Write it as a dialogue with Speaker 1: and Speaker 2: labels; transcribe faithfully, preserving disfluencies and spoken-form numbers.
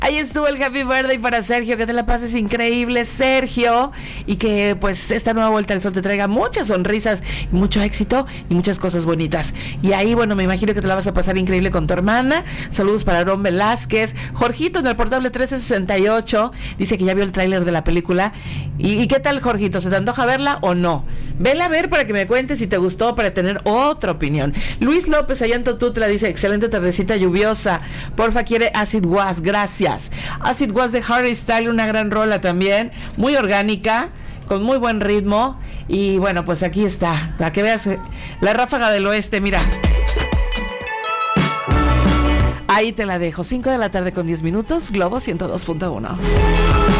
Speaker 1: Ahí estuvo el Happy Birthday para Sergio, que te la pases increíble, Sergio, y que pues esta nueva vuelta al sol te traiga muchas sonrisas, mucho éxito y muchas cosas bonitas. Y ahí, bueno, me imagino que te la vas a pasar increíble con tu hermana. Saludos para Aarón Velázquez. Jorgito en el portable trece sesenta y ocho dice que ya vio el tráiler de la película. ¿Y, ¿Y qué tal, Jorgito? ¿Se te antoja verla o no? Vela a ver para que me cuentes si te gustó, para tener otra opinión. Luis López allá en Totutla dice, excelente tardecita lluviosa. Porfa, quiere Acid Was, gracias. Acid Was de Harry Styles, una gran rola también, muy orgánica, con muy buen ritmo. Y bueno, pues aquí está, para que veas la ráfaga del oeste, mira. Ahí te la dejo, cinco de la tarde con diez minutos, Globo ciento dos punto uno.